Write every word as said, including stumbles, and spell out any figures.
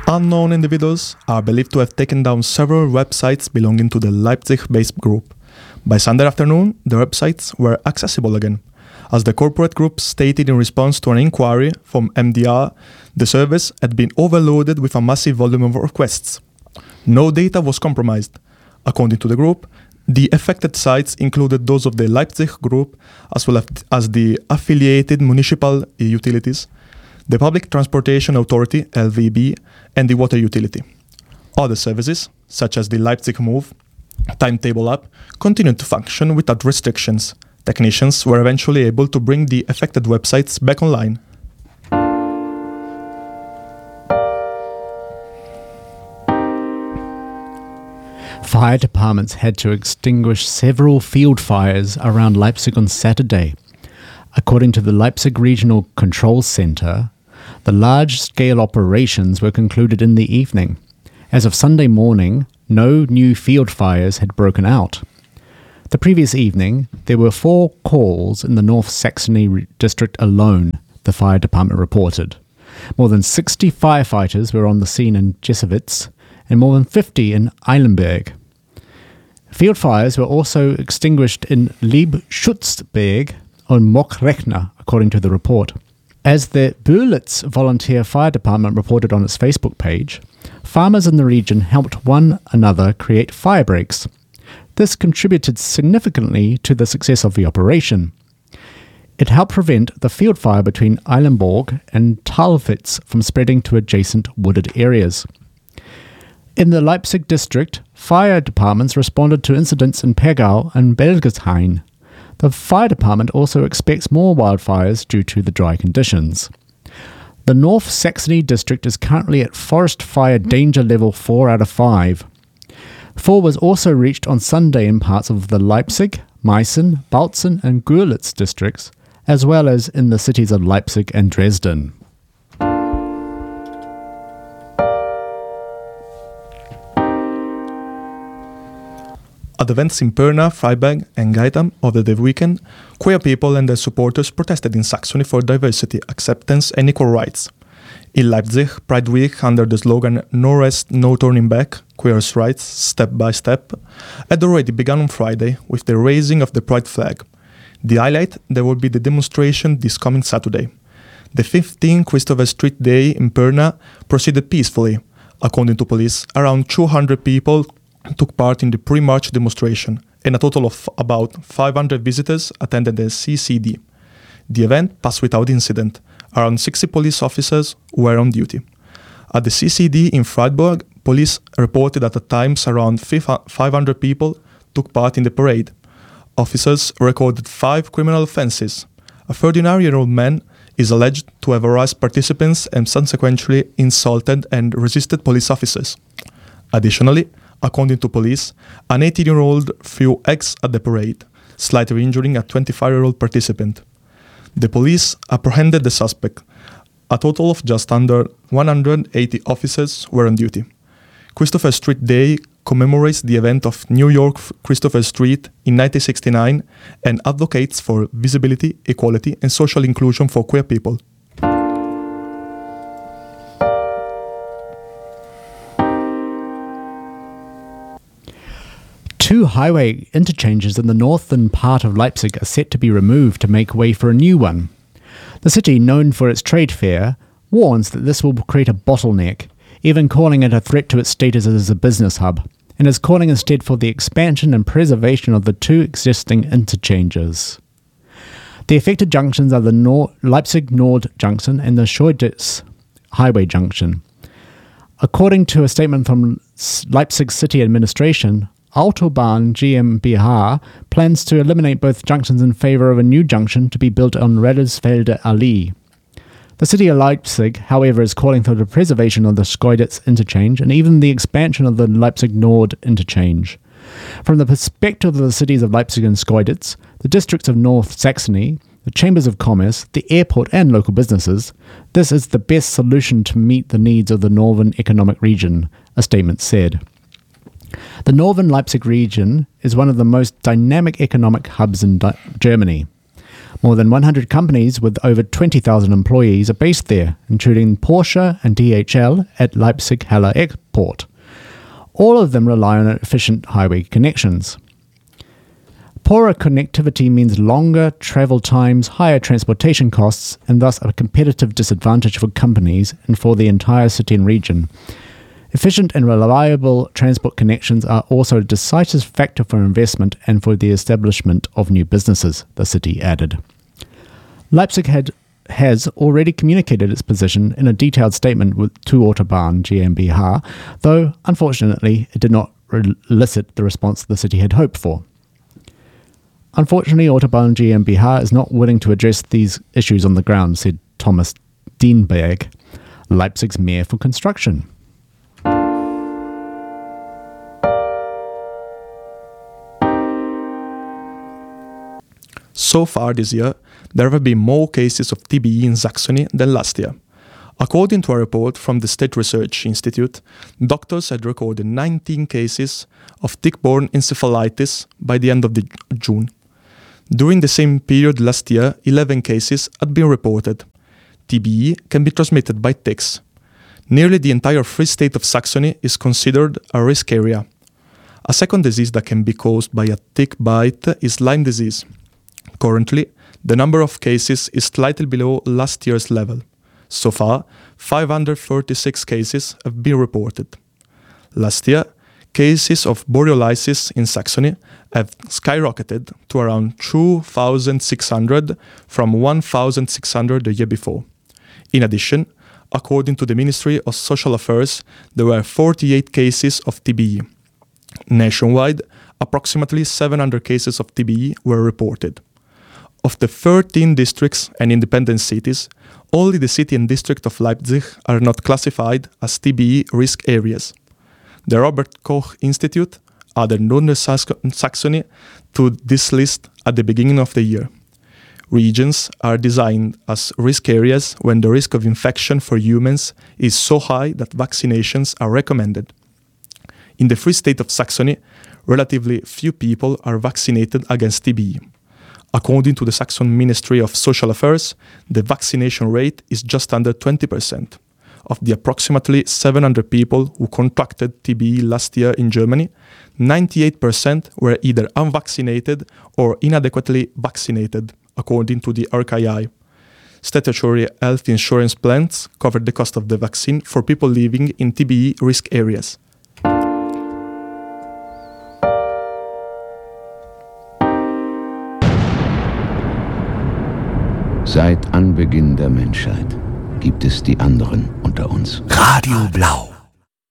Unknown individuals are believed to have taken down several websites belonging to the Leipzig-based group. By Sunday afternoon, the websites were accessible again. As the corporate group stated in response to an inquiry from M D R, the service had been overloaded with a massive volume of requests. No data was compromised. According to the group, the affected sites included those of the Leipzig group as well as the affiliated municipal utilities, the Public Transportation Authority, L V B, and the water utility. Other services, such as the Leipzig Move timetable app, continued to function without restrictions. Technicians were eventually able to bring the affected websites back online. Fire departments had to extinguish several field fires around Leipzig on Saturday. According to the Leipzig Regional Control Center, the large-scale operations were concluded in the evening. As of Sunday morning, no new field fires had broken out. The previous evening, there were four calls in the North Saxony district alone, the fire department reported. More than sixty firefighters were on the scene in Jessewitz and more than fifty in Eilenberg. Field fires were also extinguished in Liebschutzberg on Mochrechner, according to the report. As the Bürlitz Volunteer Fire Department reported on its Facebook page, farmers in the region helped one another create fire breaks. This contributed significantly to the success of the operation. It helped prevent the field fire between Eilenborg and Talwitz from spreading to adjacent wooded areas. In the Leipzig district, fire departments responded to incidents in Pegau and Belgeshain. The fire department also expects more wildfires due to the dry conditions. The North Saxony district is currently at forest fire danger level four out of five. four was also reached on Sunday in parts of the Leipzig, Meissen, Bautzen and Görlitz districts, as well as in the cities of Leipzig and Dresden. At events in Pirna, Freiberg and Gaeta over the weekend, queer people and their supporters protested in Saxony for diversity, acceptance and equal rights. In Leipzig, Pride Week, under the slogan "No Rest, No Turning Back, Queers' Rights, Step by Step," had already begun on Friday with the raising of the Pride flag. The highlight, there will be the demonstration this coming Saturday. The fifteenth Christopher Street Day in Pirna proceeded peacefully. According to police, around two hundred people took part in the pre-march demonstration, and a total of about five hundred visitors attended the C C D. The event passed without incident. Around sixty police officers were on duty. At the C C D in Freiburg, police reported that at times around five hundred people took part in the parade. Officers recorded five criminal offences. A thirty-nine-year-old man is alleged to have harassed participants and subsequently insulted and resisted police officers. Additionally, according to police, an eighteen-year-old threw eggs at the parade, slightly injuring a twenty-five-year-old participant. The police apprehended the suspect. A total of just under one hundred eighty officers were on duty. Christopher Street Day commemorates the event of New York Christopher Street in nineteen sixty-nine and advocates for visibility, equality, and social inclusion for queer people. Two highway interchanges in the northern part of Leipzig are set to be removed to make way for a new one. The city, known for its trade fair, warns that this will create a bottleneck, even calling it a threat to its status as a business hub, and is calling instead for the expansion and preservation of the two existing interchanges. The affected junctions are the Nor- Leipzig Nord Junction and the Schkeuditz Highway Junction. According to a statement from Leipzig City Administration, Autobahn GmbH plans to eliminate both junctions in favour of a new junction to be built on Radelsfelder Allee. The city of Leipzig, however, is calling for the preservation of the Schkeuditz interchange and even the expansion of the Leipzig Nord interchange. From the perspective of the cities of Leipzig and Schkeuditz, the districts of North Saxony, the chambers of commerce, the airport and local businesses, this is the best solution to meet the needs of the Northern Economic Region, a statement said. The Northern Leipzig region is one of the most dynamic economic hubs in Di- Germany. More than one hundred companies with over twenty thousand employees are based there, including Porsche and D H L at Leipzig-Halle Airport. All of them rely on efficient highway connections. Poorer connectivity means longer travel times, higher transportation costs, and thus a competitive disadvantage for companies and for the entire city and region. Efficient and reliable transport connections are also a decisive factor for investment and for the establishment of new businesses, the city added. Leipzig had, has already communicated its position in a detailed statement with, to Autobahn GmbH, though unfortunately it did not elicit the response the city had hoped for. Unfortunately, Autobahn GmbH is not willing to address these issues on the ground, said Thomas Dienberg, Leipzig's mayor for construction. So far this year, there have been more cases of T B E in Saxony than last year. According to a report from the State Research Institute, doctors had recorded tick-borne cases of tick-borne encephalitis by the end of the June. During the same period last year, eleven cases had been reported. T B E can be transmitted by ticks. Nearly the entire Free State of Saxony is considered a risk area. A second disease that can be caused by a tick bite is Lyme disease. Currently, the number of cases is slightly below last year's level. So far, five hundred thirty-six cases have been reported. Last year, cases of borreliosis in Saxony have skyrocketed to around two thousand six hundred from one thousand six hundred the year before. In addition, according to the Ministry of Social Affairs, there were forty-eight cases of T B E. Nationwide, approximately seven hundred cases of T B E were reported. Of the thirteen districts and independent cities, only the city and district of Leipzig are not classified as T B E risk areas. The Robert Koch Institute added Nordsaxony to this list at the beginning of the year. Regions are designed as risk areas when the risk of infection for humans is so high that vaccinations are recommended. In the Free State of Saxony, relatively few people are vaccinated against T B E. According to the Saxon Ministry of Social Affairs, the vaccination rate is just under twenty percent. Of the approximately seven hundred people who contracted T B E last year in Germany, ninety-eight percent were either unvaccinated or inadequately vaccinated, according to the R K I. Statutory health insurance plans cover the cost of the vaccine for people living in T B E risk areas. Seit Anbeginn der Menschheit gibt es die anderen unter uns. Radio Blau.